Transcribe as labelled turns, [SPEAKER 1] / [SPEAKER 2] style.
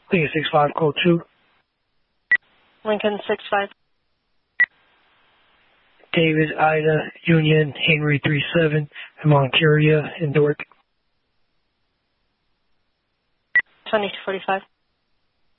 [SPEAKER 1] Lincoln 65, code 2.
[SPEAKER 2] Lincoln 65.
[SPEAKER 1] David, Ida, Union, Henry 37, in Moncaria, in Newark.
[SPEAKER 2] 2245.